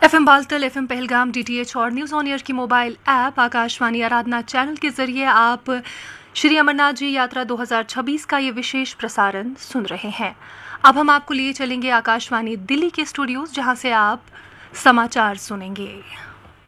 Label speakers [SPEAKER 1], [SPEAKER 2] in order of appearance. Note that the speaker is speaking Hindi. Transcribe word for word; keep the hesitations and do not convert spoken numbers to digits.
[SPEAKER 1] FM Baltal, FM Pahalgam, DTH और न्यूज़ ऑन एयर की मोबाइल ऐप आकाशवाणी आराधना चैनल के जरिए आप श्री अमरनाथ जी यात्रा दो हज़ार छब्बीस का ये विशेष प्रसारण सुन रहे हैं। अब हम आपको लिए चलेंगे आकाशवाणी दिल्ली के स्टूडियोज, जहां से आप समाचार सुनेंगे।